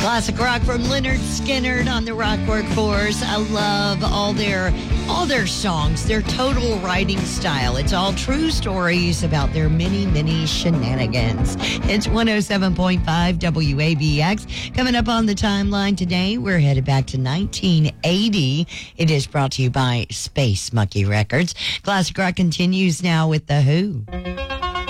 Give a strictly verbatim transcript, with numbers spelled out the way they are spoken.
Classic rock from Leonard Skinner on the Rock Workforce. I love all their all their songs, their total writing style. It's all true stories about their many, many shenanigans. It's one oh seven point five W A B X. Coming up on the timeline today, we're headed back to nineteen eighty. It is brought to you by Space Monkey Records. Classic rock continues now with The Who.